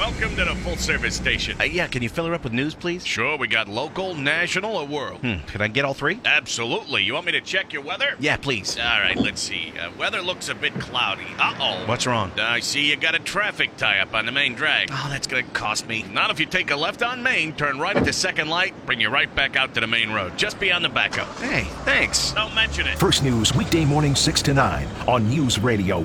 Welcome to the full-service station. Yeah, can you fill her up with news, please? Sure, we got local, national, or world. Can I get all three? Absolutely. You want me to check your weather? Yeah, please. All right, let's see. Weather looks a bit cloudy. Uh-oh. What's wrong? I see you got a traffic tie-up on the main drag. Oh, that's going to cost me. Not if you take a left on Main, turn right at the second light, bring you right back out to the main road, just beyond the backup. Hey, thanks. Don't mention it. First News weekday morning 6 to 9 on News Radio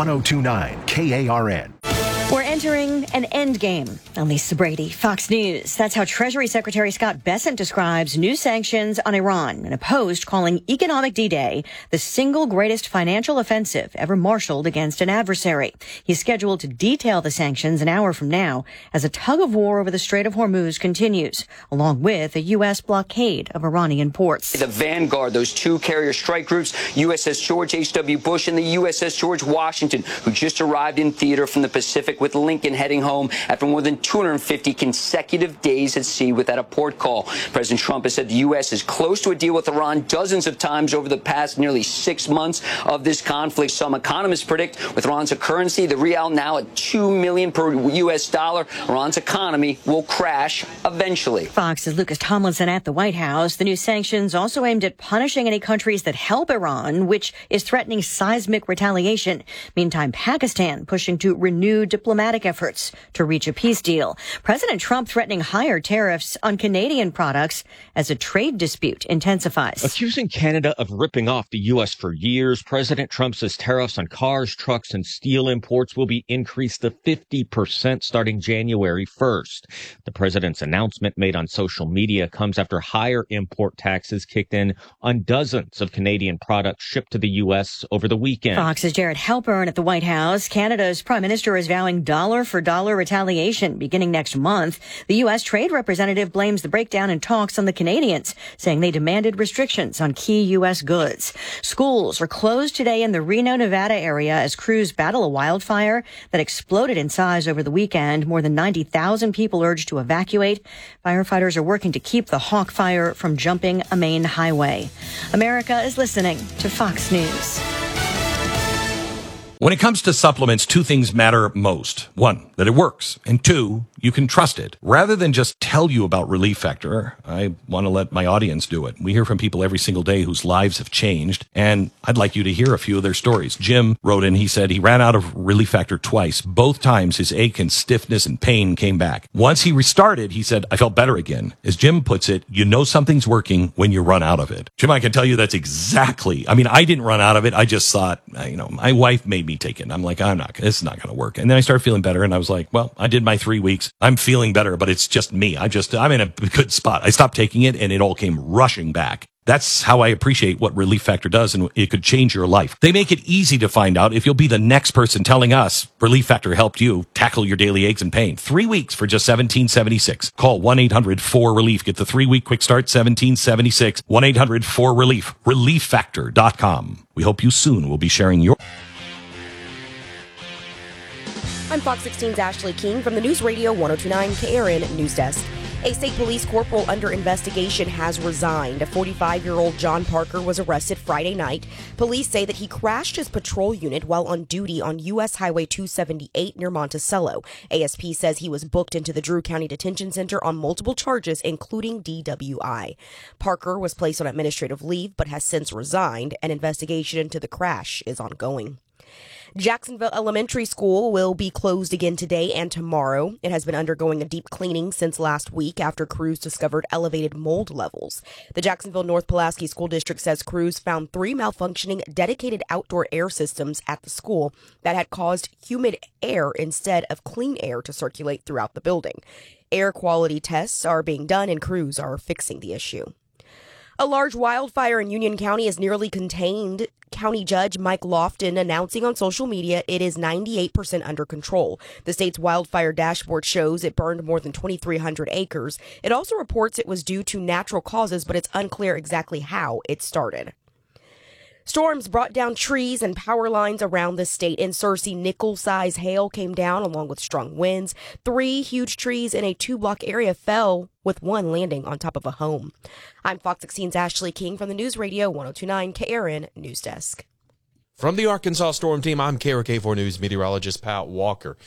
1029 KARN. We're entering an endgame. I'm Lisa Brady, Fox News. That's how Treasury Secretary Scott Bessent describes new sanctions on Iran in a post calling Economic D-Day the single greatest financial offensive ever marshaled against an adversary. He's scheduled to detail the sanctions an hour from now as a tug of war over the Strait of Hormuz continues, along with a U.S. blockade of Iranian ports. The Vanguard, those two carrier strike groups, USS George H.W. Bush and the USS George Washington, who just arrived in theater from the Pacific with Lincoln heading home after more than 250 consecutive days at sea without a port call. President Trump has said the U.S. is close to a deal with Iran dozens of times over the past nearly 6 months of this conflict. Some economists predict with Iran's currency, the rial now at $2 million per U.S. dollar, Iran's economy will crash eventually. Fox's Lucas Tomlinson at the White House. The new sanctions also aimed at punishing any countries that help Iran, which is threatening seismic retaliation. Meantime, Pakistan pushing to renew diplomatic efforts to reach a peace deal. President Trump threatening higher tariffs on Canadian products as a trade dispute intensifies. Accusing Canada of ripping off the U.S. for years, President Trump says tariffs on cars, trucks, and steel imports will be increased to 50% starting January 1st. The president's announcement made on social media comes after higher import taxes kicked in on dozens of Canadian products shipped to the U.S. over the weekend. Fox's Jared Halpern at the White House. Canada's prime minister is vowing dollar-for-dollar retaliation beginning next month. The U.S. trade representative blames the breakdown in talks on the Canadians, saying they demanded restrictions on key U.S. goods. Schools are closed today in the Reno, Nevada area as crews battle a wildfire that exploded in size over the weekend. More than 90,000 people urged to evacuate. Firefighters are working to keep the Hawk Fire from jumping a main highway. America is listening to Fox News. When it comes to supplements, two things matter most. One, that it works. And two, you can trust it. Rather than just tell you about Relief Factor, I want to let my audience do it. We hear from people every single day whose lives have changed, and I'd like you to hear a few of their stories. Jim wrote in, he said he ran out of Relief Factor twice. Both times his ache and stiffness and pain came back. Once he restarted, he said, I felt better again. As Jim puts it, you know something's working when you run out of it. Jim, I can tell you that's exactly, I didn't run out of it. I just thought, my wife made me take it. I'm like, this is not going to work. And then I started feeling better, and I was like, well, I did my 3 weeks. I'm feeling better, but it's just me. I'm in a good spot. I stopped taking it, and it all came rushing back. That's how I appreciate what Relief Factor does, and it could change your life. They make it easy to find out if you'll be the next person telling us Relief Factor helped you tackle your daily aches and pain. 3 weeks for just $17.76. Call 1-800-4RELIEF. Get the 3-week quick start, $17.76. 1-800-4RELIEF. ReliefFactor.com. We hope you soon will be sharing your... I'm Fox 16's Ashley King from the News Radio 1029 KARN News Desk. A state police corporal under investigation has resigned. A 45-year-old John Parker was arrested Friday night. Police say that he crashed his patrol unit while on duty on U.S. Highway 278 near Monticello. ASP says he was booked into the Drew County Detention Center on multiple charges, including DWI. Parker was placed on administrative leave but has since resigned. An investigation into the crash is ongoing. Jacksonville Elementary School will be closed again today and tomorrow. It has been undergoing a deep cleaning since last week after crews discovered elevated mold levels. The Jacksonville North Pulaski School District says crews found 3 malfunctioning dedicated outdoor air systems at the school that had caused humid air instead of clean air to circulate throughout the building. Air quality tests are being done and crews are fixing the issue. A large wildfire in Union County is nearly contained. County Judge Mike Lofton announcing on social media it is 98% under control. The state's wildfire dashboard shows it burned more than 2,300 acres. It also reports it was due to natural causes, but it's unclear exactly how it started. Storms brought down trees and power lines around the state. In Searcy, nickel-size hail came down along with strong winds. 3 huge trees in a 2-block area fell, with one landing on top of a home. I'm Fox 16's Ashley King from the News Radio 1029 KARN News Desk. From the Arkansas Storm Team, I'm KRK4 News meteorologist Pat Walker.